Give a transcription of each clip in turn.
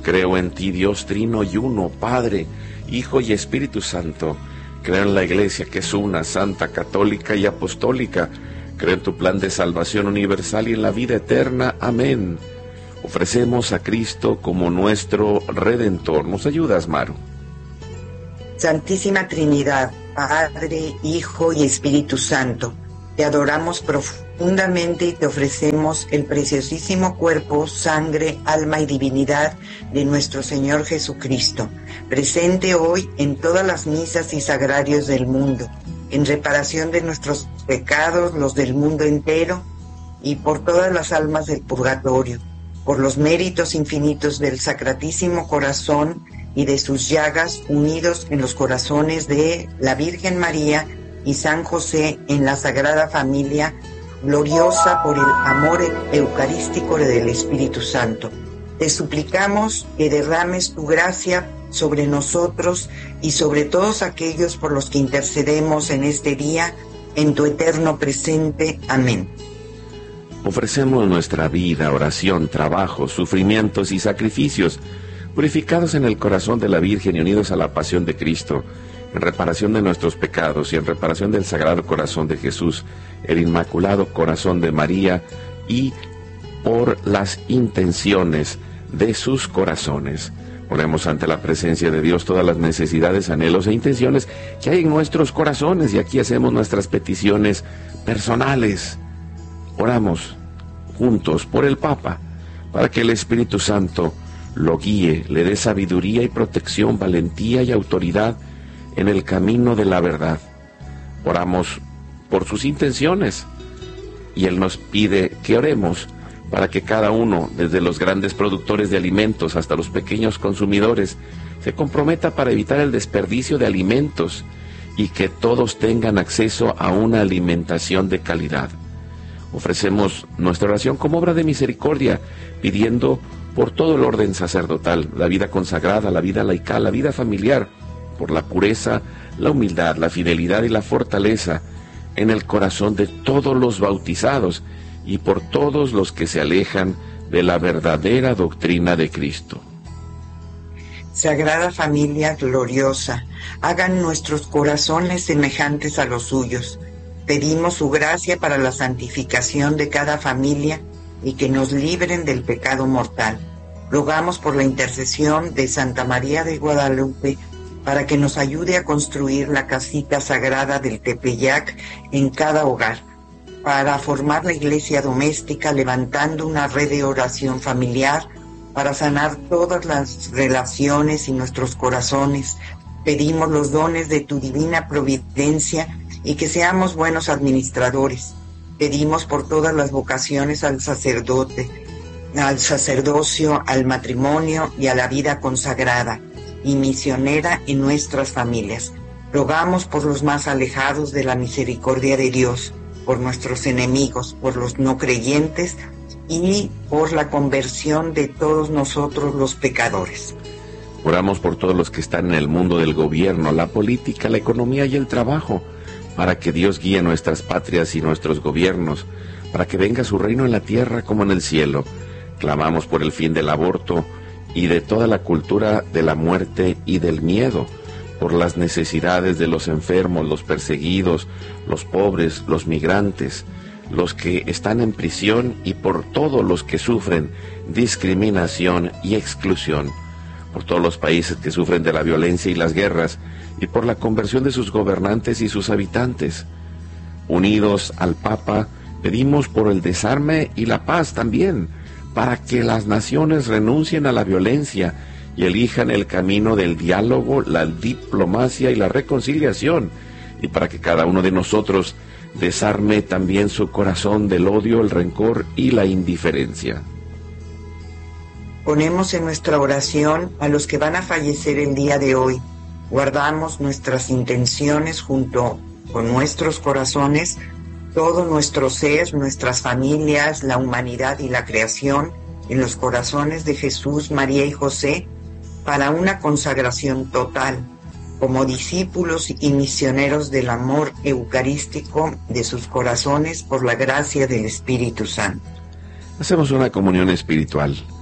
Creo en ti, Dios trino y uno, Padre, Hijo y Espíritu Santo. Creo en la Iglesia, que es una, santa, católica y apostólica. Creo en tu plan de salvación universal y en la vida eterna. Amén. Ofrecemos a Cristo como nuestro Redentor. ¿Nos ayudas, Maru? Santísima Trinidad, Padre, Hijo y Espíritu Santo, te adoramos profundamente y te ofrecemos el preciosísimo cuerpo, sangre, alma y divinidad de nuestro Señor Jesucristo, presente hoy en todas las misas y sagrarios del mundo, en reparación de nuestros pecados, los del mundo entero, y por todas las almas del purgatorio, por los méritos infinitos del Sacratísimo Corazón y de sus llagas unidos en los corazones de la Virgen María y San José en la Sagrada Familia, gloriosa por el amor eucarístico del Espíritu Santo. Te suplicamos que derrames tu gracia sobre nosotros y sobre todos aquellos por los que intercedemos en este día, en tu eterno presente. Amén. Ofrecemos nuestra vida, oración, trabajo, sufrimientos y sacrificios, purificados en el corazón de la Virgen y unidos a la pasión de Cristo, en reparación de nuestros pecados y en reparación del Sagrado Corazón de Jesús, el Inmaculado Corazón de María, y por las intenciones de sus corazones. Ponemos ante la presencia de Dios todas las necesidades, anhelos e intenciones que hay en nuestros corazones, y aquí hacemos nuestras peticiones personales. Oramos juntos por el Papa, para que el Espíritu Santo lo guíe, le dé sabiduría y protección, valentía y autoridad en el camino de la verdad. Oramos por sus intenciones, y Él nos pide que oremos para que cada uno, desde los grandes productores de alimentos hasta los pequeños consumidores, se comprometa para evitar el desperdicio de alimentos y que todos tengan acceso a una alimentación de calidad. Ofrecemos nuestra oración como obra de misericordia, pidiendo por todo el orden sacerdotal, la vida consagrada, la vida laical, la vida familiar, por la pureza, la humildad, la fidelidad y la fortaleza en el corazón de todos los bautizados y por todos los que se alejan de la verdadera doctrina de Cristo. Sagrada Familia gloriosa, hagan nuestros corazones semejantes a los suyos. Pedimos su gracia para la santificación de cada familia y que nos libren del pecado mortal. Rogamos por la intercesión de Santa María de Guadalupe para que nos ayude a construir la casita sagrada del Tepeyac en cada hogar, para formar la iglesia doméstica levantando una red de oración familiar, para sanar todas las relaciones y nuestros corazones. Pedimos los dones de tu divina providencia y que seamos buenos administradores. Pedimos por todas las vocaciones al sacerdote, al sacerdocio, al matrimonio y a la vida consagrada y misionera en nuestras familias. Rogamos por los más alejados de la misericordia de Dios, por nuestros enemigos, por los no creyentes y por la conversión de todos nosotros los pecadores. Oramos por todos los que están en el mundo del gobierno, la política, la economía y el trabajo, para que Dios guíe nuestras patrias y nuestros gobiernos, para que venga su reino en la tierra como en el cielo. Clamamos por el fin del aborto y de toda la cultura de la muerte y del miedo, por las necesidades de los enfermos, los perseguidos, los pobres, los migrantes, los que están en prisión y por todos los que sufren discriminación y exclusión, por todos los países que sufren de la violencia y las guerras, y por la conversión de sus gobernantes y sus habitantes. Unidos al Papa, pedimos por el desarme y la paz también, para que las naciones renuncien a la violencia y elijan el camino del diálogo, la diplomacia y la reconciliación, y para que cada uno de nosotros desarme también su corazón del odio, el rencor y la indiferencia. Ponemos en nuestra oración a los que van a fallecer el día de hoy. Guardamos nuestras intenciones junto con nuestros corazones, todo nuestro ser, nuestras familias, la humanidad y la creación, en los corazones de Jesús, María y José, para una consagración total, como discípulos y misioneros del amor eucarístico de sus corazones por la gracia del Espíritu Santo. Hacemos una comunión espiritual.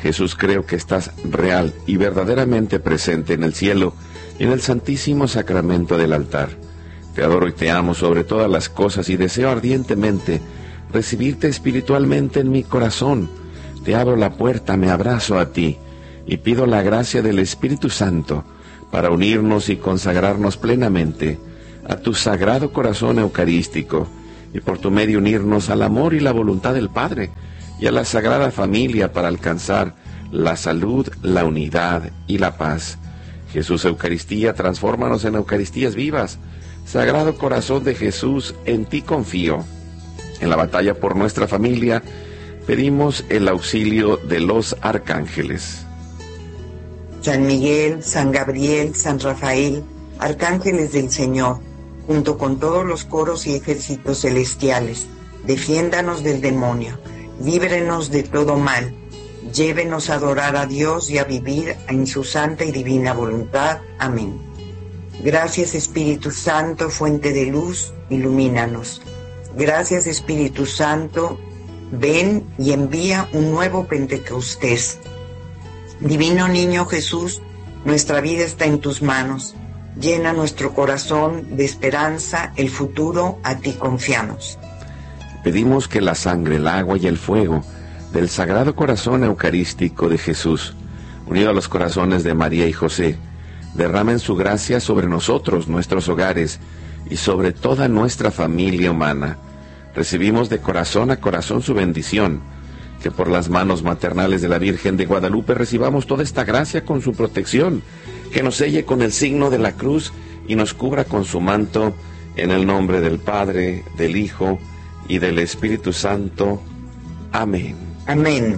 Jesús, creo que estás real y verdaderamente presente en el cielo y en el santísimo sacramento del altar. Te adoro y te amo sobre todas las cosas y deseo ardientemente recibirte espiritualmente en mi corazón. Te abro la puerta, me abrazo a ti y pido la gracia del Espíritu Santo para unirnos y consagrarnos plenamente a tu sagrado corazón eucarístico y por tu medio unirnos al amor y la voluntad del Padre y a la Sagrada Familia para alcanzar la salud, la unidad y la paz. Jesús Eucaristía, transfórmanos en Eucaristías vivas. Sagrado Corazón de Jesús, en ti confío. En la batalla por nuestra familia, pedimos el auxilio de los arcángeles. San Miguel, San Gabriel, San Rafael, arcángeles del Señor, junto con todos los coros y ejércitos celestiales, defiéndanos del demonio, líbrenos de todo mal, llévenos a adorar a Dios y a vivir en su santa y divina voluntad. Amén. Gracias, Espíritu Santo, fuente de luz, ilumínanos. Gracias, Espíritu Santo, ven y envía un nuevo Pentecostés. Divino Niño Jesús, nuestra vida está en tus manos. Llena nuestro corazón de esperanza, el futuro a ti confiamos. Pedimos que la sangre, el agua y el fuego del Sagrado Corazón Eucarístico de Jesús, unido a los corazones de María y José, derramen su gracia sobre nosotros, nuestros hogares y sobre toda nuestra familia humana. Recibimos de corazón a corazón su bendición, que por las manos maternales de la Virgen de Guadalupe recibamos toda esta gracia con su protección, que nos selle con el signo de la cruz y nos cubra con su manto, en el nombre del Padre, del Hijo y del Espíritu Santo. Amén. Amén.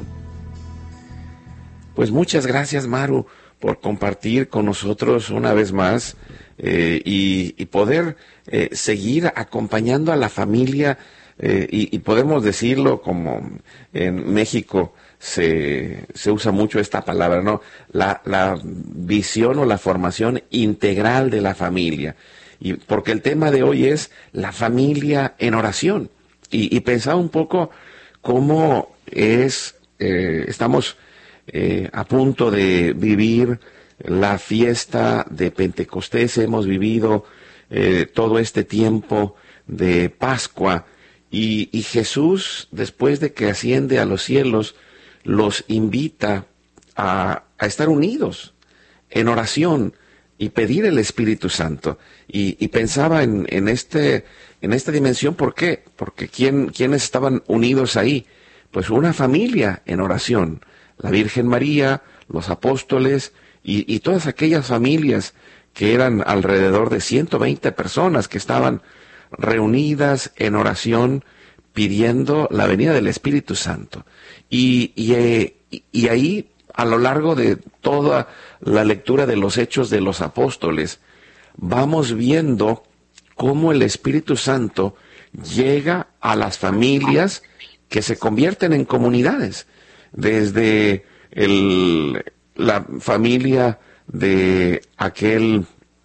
Pues muchas gracias, Maru, por compartir con nosotros una vez más y poder seguir acompañando a la familia y podemos decirlo como en México se usa mucho esta palabra, ¿no? La visión o la formación integral de la familia. Y porque el tema de hoy es la familia en oración. Y pensaba un poco cómo estamos a punto de vivir la fiesta de Pentecostés. Hemos vivido todo este tiempo de Pascua y Jesús, después de que asciende a los cielos, los invita a estar unidos en oración y pedir el Espíritu Santo. Y pensaba en esta dimensión. ¿Por qué? Porque ¿quiénes estaban unidos ahí? Pues una familia en oración. La Virgen María, los apóstoles y todas aquellas familias que eran alrededor de 120 personas que estaban reunidas en oración pidiendo la venida del Espíritu Santo. Y ahí, a lo largo de toda la lectura de los Hechos de los Apóstoles, vamos viendo cómo el Espíritu Santo llega a las familias que se convierten en comunidades. Desde la familia de aquel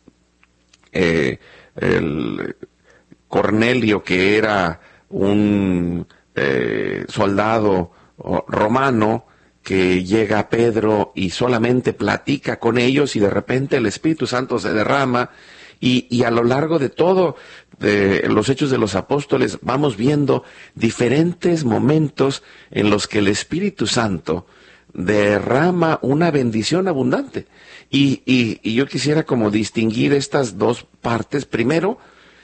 el Cornelio, que era un soldado romano, que llega a Pedro y solamente platica con ellos y de repente el Espíritu Santo se derrama y a lo largo de todo de los Hechos de los Apóstoles vamos viendo diferentes momentos en los que el Espíritu Santo derrama una bendición abundante. Y yo quisiera como distinguir estas dos partes. Primero,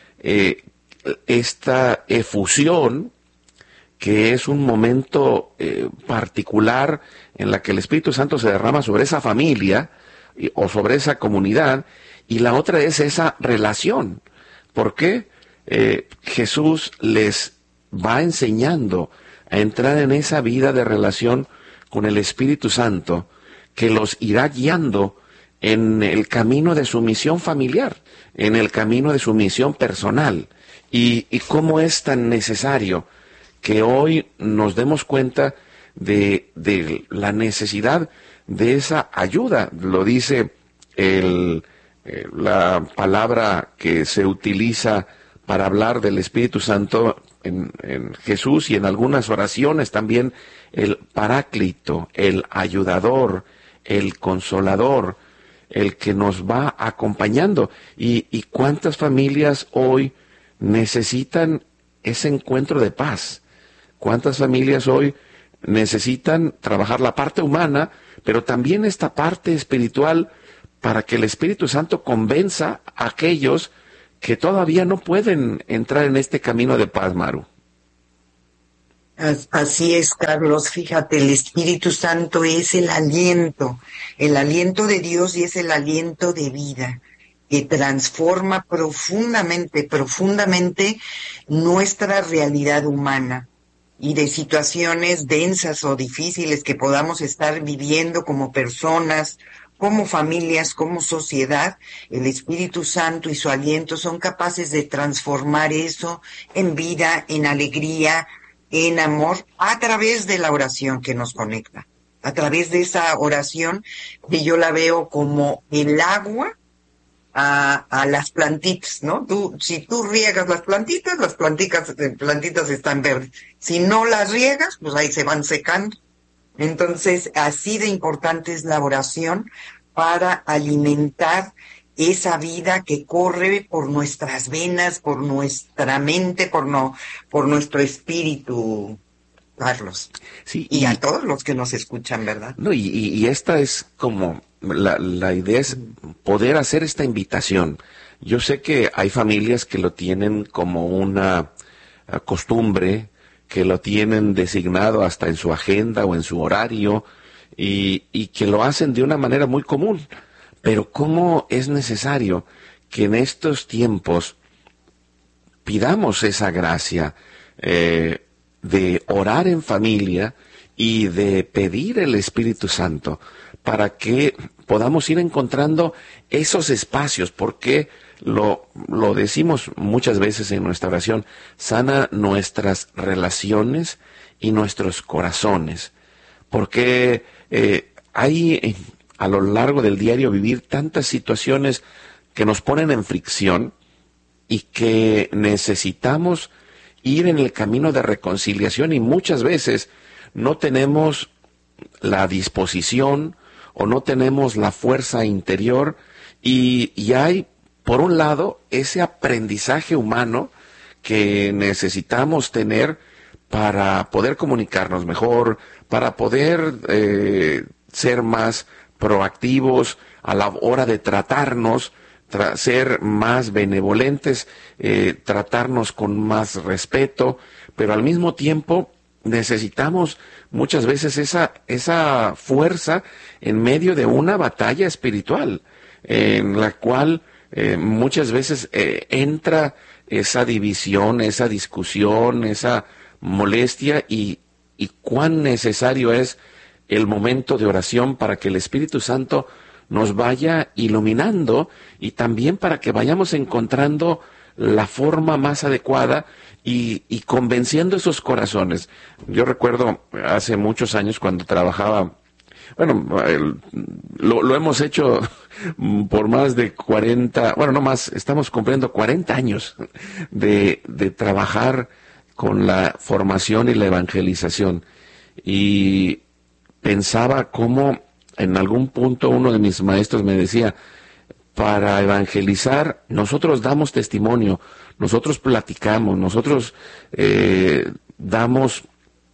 esta efusión, que es un momento particular en la que el Espíritu Santo se derrama sobre esa familia o sobre esa comunidad, y la otra es esa relación. ¿Por qué? Jesús les va enseñando a entrar en esa vida de relación con el Espíritu Santo, que los irá guiando en el camino de su misión familiar, en el camino de su misión personal, y cómo es tan necesario que hoy nos demos cuenta de la necesidad de esa ayuda. Lo dice la palabra que se utiliza para hablar del Espíritu Santo en Jesús y en algunas oraciones también el Paráclito, el ayudador, el consolador, el que nos va acompañando. Y cuántas familias hoy necesitan ese encuentro de paz. Cuántas familias hoy necesitan trabajar la parte humana, pero también esta parte espiritual para que el Espíritu Santo convenza a aquellos que todavía no pueden entrar en este camino de paz, Maru. Así es, Carlos. Fíjate, el Espíritu Santo es el aliento de Dios, y es el aliento de vida que transforma profundamente nuestra realidad humana, y de situaciones densas o difíciles que podamos estar viviendo como personas, como familias, como sociedad. El Espíritu Santo y su aliento son capaces de transformar eso en vida, en alegría, en amor, a través de la oración que nos conecta, a través de esa oración que yo la veo como el agua a las plantitas, ¿no? Si tú riegas las plantitas están verdes. Si no las riegas, pues ahí se van secando. Entonces, así de importante es la oración para alimentar esa vida que corre por nuestras venas, por nuestra mente, por nuestro espíritu, Carlos. Sí, y a todos los que nos escuchan, ¿verdad? No, y esta es como, la idea es poder hacer esta invitación. Yo sé que hay familias que lo tienen como una costumbre, que lo tienen designado hasta en su agenda o en su horario, y que lo hacen de una manera muy común. Pero cómo es necesario que en estos tiempos pidamos esa gracia de orar en familia y de pedir el Espíritu Santo para que podamos ir encontrando esos espacios, porque lo decimos muchas veces en nuestra oración: sana nuestras relaciones y nuestros corazones, porque hay a lo largo del diario vivir tantas situaciones que nos ponen en fricción y que necesitamos ir en el camino de reconciliación, y muchas veces no tenemos la disposición o no tenemos la fuerza interior, y hay, por un lado, ese aprendizaje humano que necesitamos tener para poder comunicarnos mejor, para poder ser más proactivos a la hora de tratarnos, ser más benevolentes, tratarnos con más respeto, pero al mismo tiempo necesitamos muchas veces esa fuerza en medio de una batalla espiritual, en la cual muchas veces entra esa división, esa discusión, esa molestia, y cuán necesario es el momento de oración para que el Espíritu Santo nos vaya iluminando, y también para que vayamos encontrando la forma más adecuada y convenciendo esos corazones. Yo recuerdo hace muchos años cuando trabajaba, bueno, lo hemos hecho por más de 40, bueno, no más, estamos cumpliendo 40 años de trabajar con la formación y la evangelización, y pensaba cómo en algún punto uno de mis maestros me decía: para evangelizar nosotros damos testimonio, nosotros platicamos, nosotros damos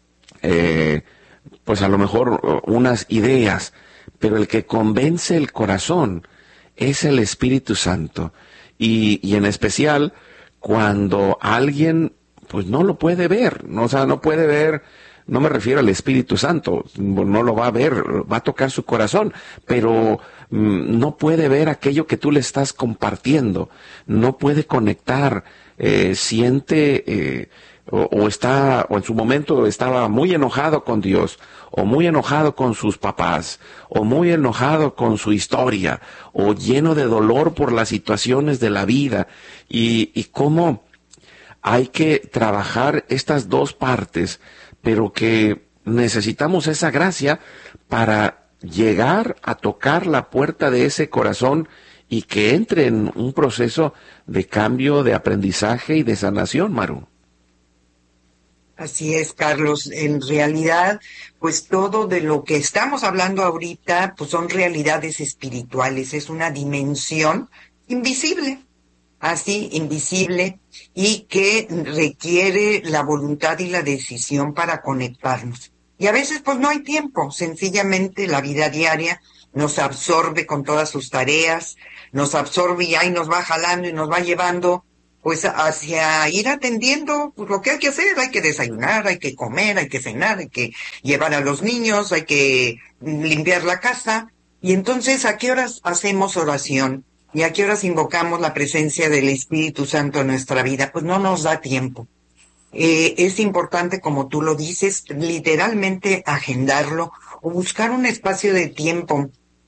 pues a lo mejor unas ideas, pero el que convence el corazón es el Espíritu Santo, y en especial cuando alguien pues no lo puede ver, ¿no? O sea, no puede ver. No me refiero al Espíritu Santo, no lo va a ver, va a tocar su corazón, pero no puede ver aquello que tú le estás compartiendo, no puede conectar, siente o en su momento estaba muy enojado con Dios, o muy enojado con sus papás, o muy enojado con su historia, o lleno de dolor por las situaciones de la vida, y cómo hay que trabajar estas dos partes, pero que necesitamos esa gracia para llegar a tocar la puerta de ese corazón y que entre en un proceso de cambio, de aprendizaje y de sanación, Maru. Así es, Carlos. En realidad, pues todo de lo que estamos hablando ahorita, pues son realidades espirituales, es una dimensión invisible, así invisible, y que requiere la voluntad y la decisión para conectarnos. Y a veces pues no hay tiempo, sencillamente la vida diaria nos absorbe con todas sus tareas, nos absorbe y ahí nos va jalando y nos va llevando pues hacia ir atendiendo pues, lo que hay que hacer. Hay que desayunar, hay que comer, hay que cenar, hay que llevar a los niños, hay que limpiar la casa. Y entonces, ¿a qué horas hacemos oración? ¿Y a qué horas invocamos la presencia del Espíritu Santo en nuestra vida? Pues no nos da tiempo. Es importante, como tú lo dices, literalmente agendarlo o buscar un espacio de tiempo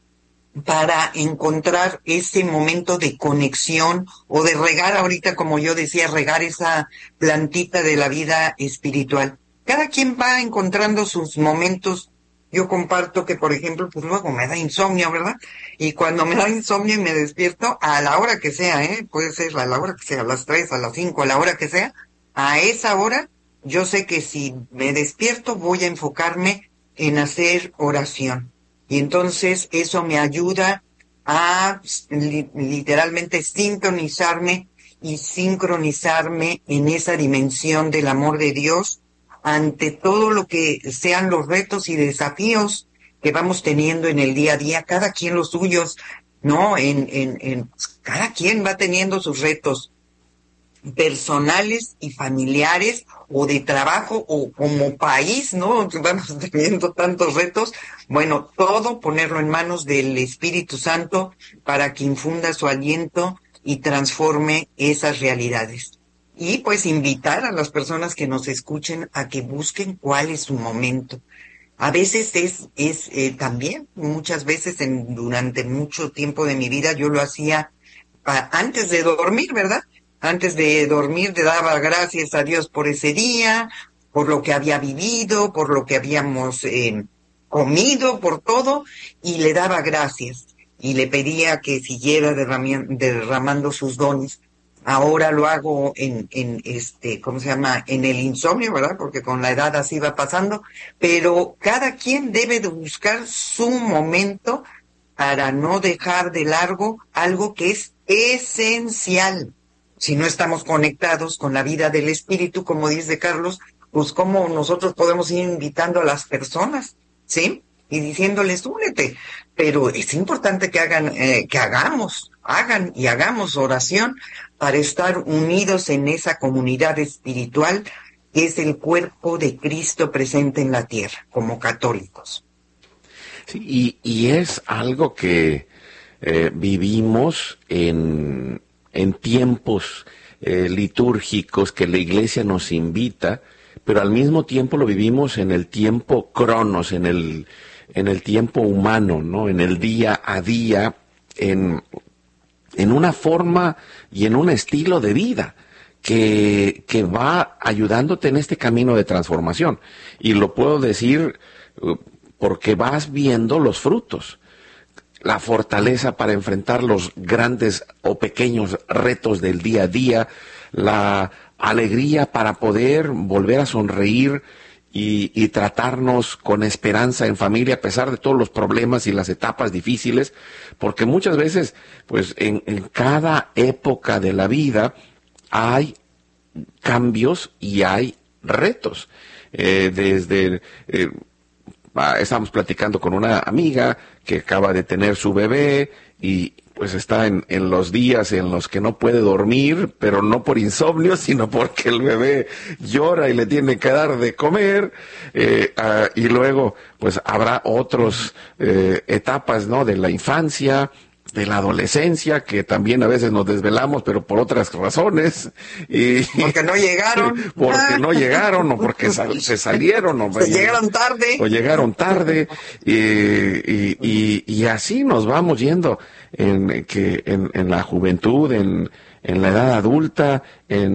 para encontrar ese momento de conexión o de regar ahorita, como yo decía, regar esa plantita de la vida espiritual. Cada quien va encontrando sus momentos. Yo comparto que, por ejemplo, pues luego me da insomnio, ¿verdad? Y cuando me da insomnio y me despierto, a la hora que sea, puede ser a la hora que sea, a las 3, a las 5, a la hora que sea, a esa hora, yo sé que si me despierto voy a enfocarme en hacer oración. Y entonces eso me ayuda a literalmente sintonizarme y sincronizarme en esa dimensión del amor de Dios ante todo lo que sean los retos y desafíos que vamos teniendo en el día a día, cada quien los suyos, ¿no? Cada quien va teniendo sus retos personales y familiares o de trabajo o como país, ¿no? Vamos teniendo tantos retos. Bueno, todo ponerlo en manos del Espíritu Santo para que infunda su aliento y transforme esas realidades. Y pues invitar a las personas que nos escuchen a que busquen cuál es su momento. A veces también, muchas veces durante mucho tiempo de mi vida yo lo hacía antes de dormir, ¿verdad? Antes de dormir le daba gracias a Dios por ese día, por lo que había vivido, por lo que habíamos comido, por todo, y le daba gracias. Y le pedía que siguiera derramando sus dones. Ahora lo hago ¿cómo se llama? En el insomnio, ¿verdad? Porque con la edad así va pasando. Pero cada quien debe de buscar su momento para no dejar de largo algo que es esencial. Si no estamos conectados con la vida del espíritu, como dice Carlos, pues cómo nosotros podemos ir invitando a las personas, ¿sí? Y diciéndoles, únete. Pero es importante que hagan y hagamos oración para estar unidos en esa comunidad espiritual que es el cuerpo de Cristo presente en la tierra, como católicos. Sí, y es algo que vivimos en tiempos litúrgicos que la Iglesia nos invita, pero al mismo tiempo lo vivimos en el tiempo cronos, en el tiempo humano, ¿no? En el día a día, en una forma y en un estilo de vida que va ayudándote en este camino de transformación. Y lo puedo decir porque vas viendo los frutos. La fortaleza para enfrentar los grandes o pequeños retos del día a día, la alegría para poder volver a sonreír y tratarnos con esperanza en familia a pesar de todos los problemas y las etapas difíciles, porque muchas veces, pues en cada época de la vida hay cambios y hay retos. Estábamos platicando con una amiga que acaba de tener su bebé y pues está en los días en los que no puede dormir, pero no por insomnio, sino porque el bebé llora y le tiene que dar de comer, y luego pues habrá otras etapas, ¿no? De la infancia, de la adolescencia, que también a veces nos desvelamos, pero por otras razones. Y porque no llegaron. Porque no llegaron, o porque se salieron. O llegaron tarde. O llegaron tarde. Y así nos vamos yendo en la juventud, en la edad adulta,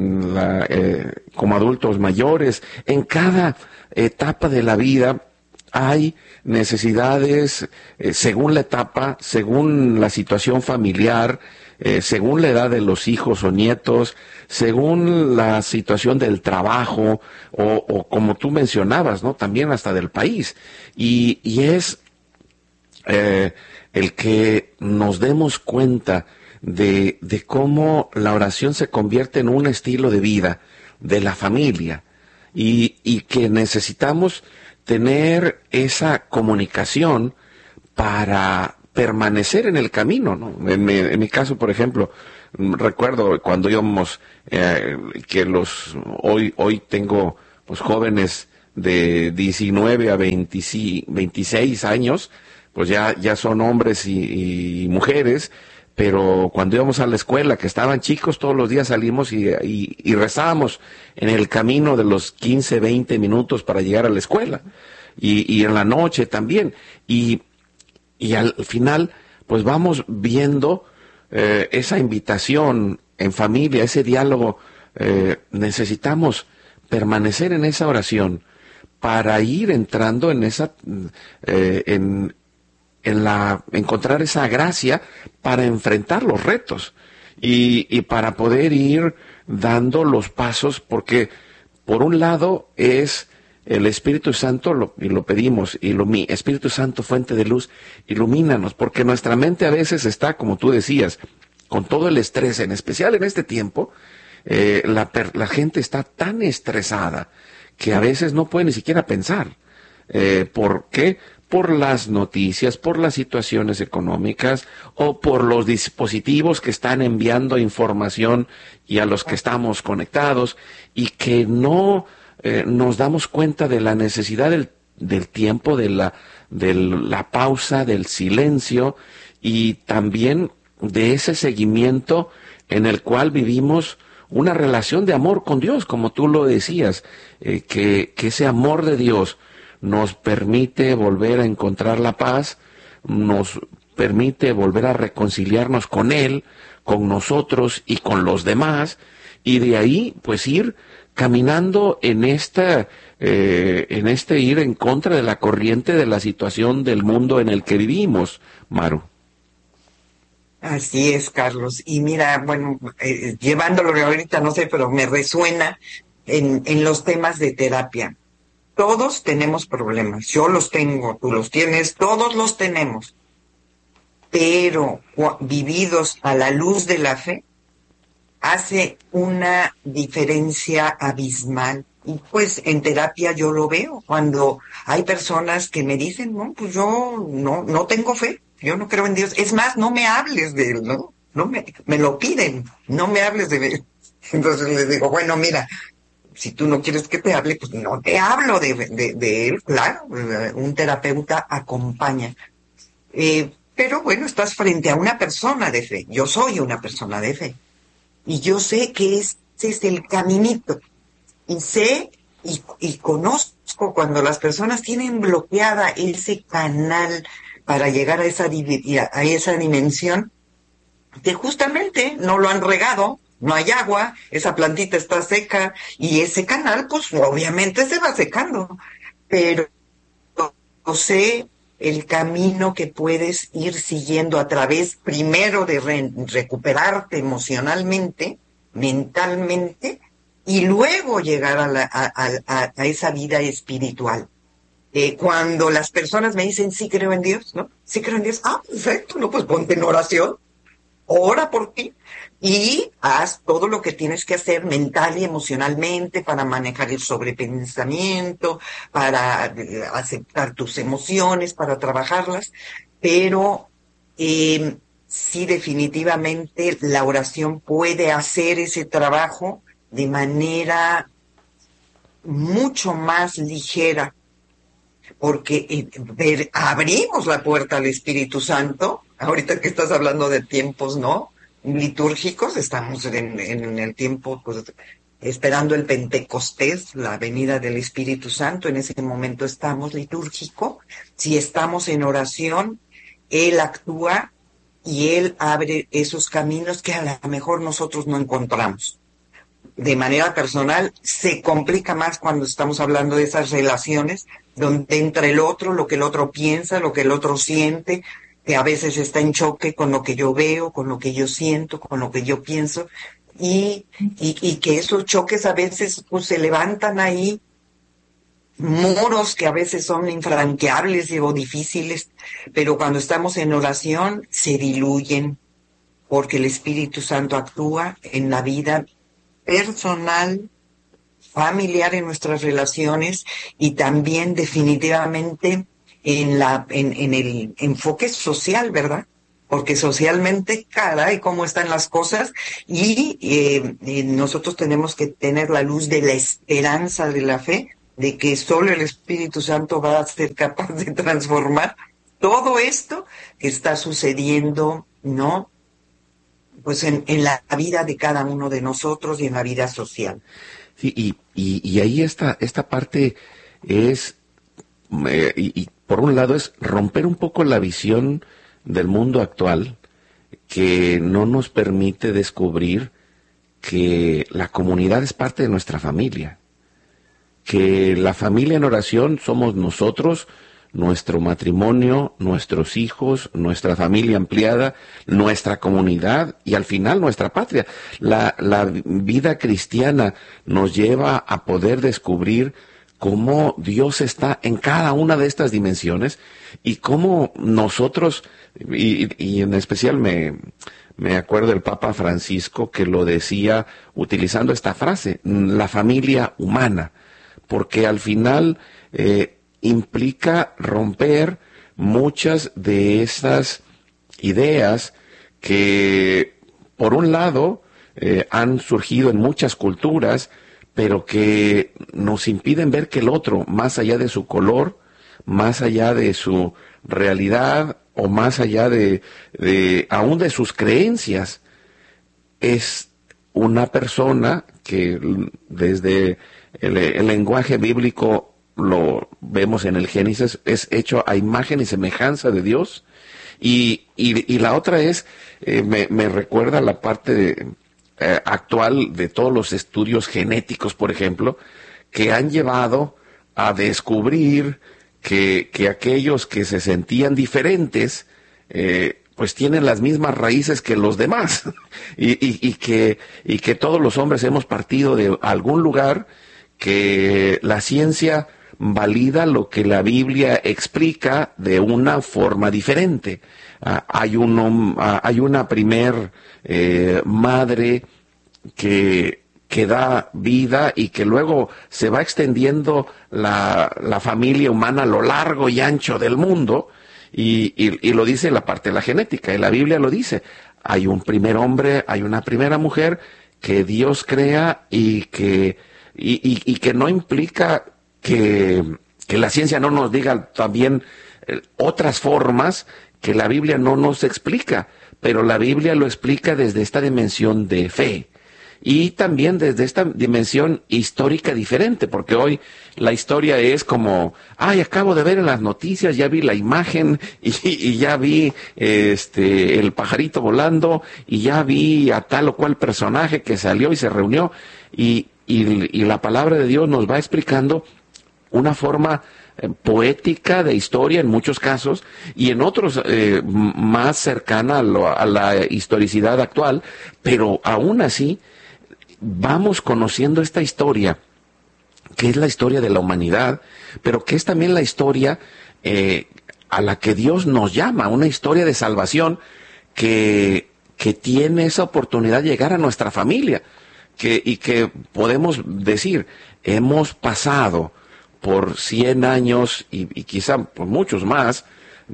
como adultos mayores, en cada etapa de la vida. hay necesidades según la etapa, según la situación familiar, según la edad de los hijos o nietos, según la situación del trabajo o como tú mencionabas, ¿no? También hasta del país. Y es el que nos demos cuenta de cómo la oración se convierte en un estilo de vida de la familia y que necesitamos tener esa comunicación para permanecer en el camino, ¿no? En mi caso, por ejemplo, recuerdo cuando íbamos, hoy tengo pues jóvenes de 19 a 26 años, pues ya son hombres y mujeres, pero cuando íbamos a la escuela, que estaban chicos, todos los días salimos y rezábamos en el camino de los 15, 20 minutos para llegar a la escuela, y en la noche también, y al final, pues vamos viendo esa invitación en familia, ese diálogo. Necesitamos permanecer en esa oración para ir entrando en esa, encontrar esa gracia para enfrentar los retos y para poder ir dando los pasos, porque por un lado es el Espíritu Santo, y lo pedimos, Espíritu Santo, fuente de luz, ilumínanos, porque nuestra mente a veces está, como tú decías, con todo el estrés, en especial en este tiempo, la gente está tan estresada que a veces no puede ni siquiera pensar. ¿Por qué? Por las noticias, por las situaciones económicas o por los dispositivos que están enviando información y a los que estamos conectados, y que no nos damos cuenta de la necesidad del tiempo, de la pausa, del silencio, y también de ese seguimiento en el cual vivimos una relación de amor con Dios, como tú lo decías, que ese amor de Dios nos permite volver a encontrar la paz, nos permite volver a reconciliarnos con Él, con nosotros y con los demás, y de ahí pues ir caminando en este ir en contra de la corriente de la situación del mundo en el que vivimos, Maru. Así es, Carlos. Y mira, bueno, llevándolo ahorita, no sé, pero me resuena en los temas de terapia. Todos tenemos problemas. Yo los tengo, tú los tienes, todos los tenemos. Pero vividos a la luz de la fe, hace una diferencia abismal. Y pues en terapia yo lo veo cuando hay personas que me dicen, no, pues yo no tengo fe, yo no creo en Dios. Es más, no me hables de él, ¿no? No me lo piden, no me hables de él. Entonces les digo, bueno, mira, si tú no quieres que te hable, pues no te hablo de él, claro, un terapeuta acompaña. Pero bueno, estás frente a una persona de fe, yo soy una persona de fe. Y yo sé que ese es el caminito. Y sé y conozco cuando las personas tienen bloqueada ese canal para llegar a esa dimensión, que justamente no lo han regado, no hay agua, esa plantita está seca y ese canal pues obviamente se va secando. Pero sé el camino que puedes ir siguiendo a través primero de recuperarte emocionalmente, mentalmente, y luego llegar a esa vida espiritual. Cuando las personas me dicen, sí creo en Dios, ¿no? Sí creo en Dios. Ah, perfecto, no, pues ponte en oración, ora por ti y haz todo lo que tienes que hacer mental y emocionalmente para manejar el sobrepensamiento, para aceptar tus emociones, para trabajarlas, pero sí, definitivamente la oración puede hacer ese trabajo de manera mucho más ligera, porque abrimos la puerta al Espíritu Santo. Ahorita que estás hablando de tiempos, ¿no? Litúrgicos, estamos en el tiempo, pues, esperando el Pentecostés, la venida del Espíritu Santo. En ese momento estamos litúrgico. Si estamos en oración, Él actúa y Él abre esos caminos que a lo mejor nosotros no encontramos. de manera personal, se complica más cuando estamos hablando de esas relaciones donde entra el otro, lo que el otro piensa, lo que el otro siente, que a veces está en choque con lo que yo veo, con lo que yo siento, con lo que yo pienso, y que esos choques a veces pues se levantan ahí, muros que a veces son infranqueables o difíciles, pero cuando estamos en oración se diluyen, porque el Espíritu Santo actúa en la vida personal, familiar, en nuestras relaciones, y también definitivamente en el enfoque social, ¿verdad? Porque socialmente, caray, cómo están las cosas, y nosotros tenemos que tener la luz de la esperanza, de la fe, de que solo el Espíritu Santo va a ser capaz de transformar todo esto que está sucediendo, ¿no? Pues en la vida de cada uno de nosotros y en la vida social. Sí, y ahí esta parte es, y por un lado es romper un poco la visión del mundo actual que no nos permite descubrir que la comunidad es parte de nuestra familia, que la familia en oración somos nosotros, nuestro matrimonio, nuestros hijos, nuestra familia ampliada, nuestra comunidad y al final nuestra patria. La vida cristiana nos lleva a poder descubrir cómo Dios está en cada una de estas dimensiones y cómo nosotros, y en especial me acuerdo del Papa Francisco que lo decía utilizando esta frase, la familia humana, porque al final implica romper muchas de esas ideas que, por un lado, han surgido en muchas culturas, pero que nos impiden ver que el otro, más allá de su color, más allá de su realidad o más allá de aún de sus creencias, es una persona que desde el lenguaje bíblico lo vemos en el Génesis, es hecho a imagen y semejanza de Dios. Y la otra es, me recuerda la parte actual de todos los estudios genéticos, por ejemplo, que han llevado a descubrir que aquellos que se sentían diferentes, pues tienen las mismas raíces que los demás, y que todos los hombres hemos partido de algún lugar, que la ciencia valida lo que la Biblia explica de una forma diferente. Hay una primer madre que da vida y que luego se va extendiendo la familia humana a lo largo y ancho del mundo, y lo dice la parte de la genética, y la Biblia lo dice. Hay un primer hombre, hay una primera mujer que Dios crea y que no implica que la ciencia no nos diga también otras formas que la Biblia no nos explica, pero la Biblia lo explica desde esta dimensión de fe y también desde esta dimensión histórica diferente, porque hoy la historia es como, acabo de ver en las noticias, ya vi la imagen y ya vi el pajarito volando y ya vi a tal o cual personaje que salió y se reunió, y la palabra de Dios nos va explicando una forma poética de historia en muchos casos, y en otros más cercana a la historicidad actual, pero aún así vamos conociendo esta historia, que es la historia de la humanidad, pero que es también la historia a la que Dios nos llama, una historia de salvación que tiene esa oportunidad de llegar a nuestra familia, y que podemos decir, hemos pasado por 100 años y quizá por muchos más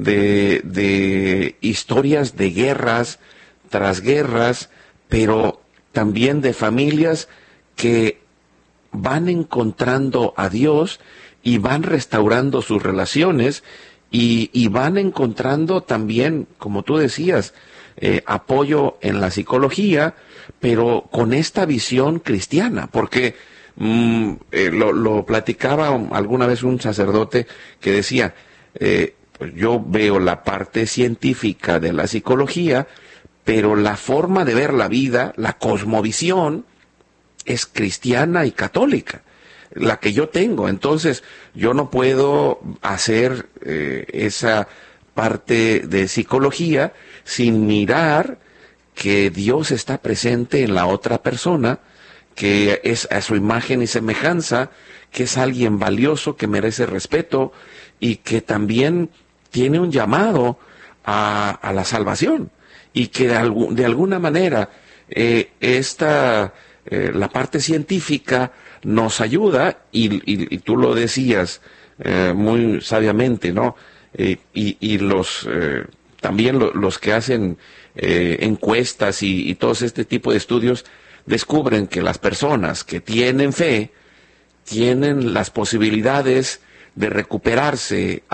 de historias de guerras tras guerras, pero también de familias que van encontrando a Dios y van restaurando sus relaciones y van encontrando también, como tú decías, apoyo en la psicología, pero con esta visión cristiana, porque lo platicaba alguna vez un sacerdote que decía, pues yo veo la parte científica de la psicología, pero la forma de ver la vida, la cosmovisión, es cristiana y católica, la que yo tengo. Entonces, yo no puedo hacer esa parte de psicología sin mirar que Dios está presente en la otra persona, que es a su imagen y semejanza, que es alguien valioso, que merece respeto y que también tiene un llamado a la salvación, y que de alguna manera la parte científica nos ayuda, y tú lo decías muy sabiamente, ¿no? También los que hacen encuestas y todo este tipo de estudios descubren que las personas que tienen fe tienen las posibilidades de recuperarse